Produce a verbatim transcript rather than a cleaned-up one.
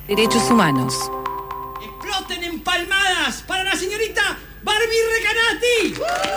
Derechos humanos. ¡Exploten en palmadas para la señorita Barbie Recanati!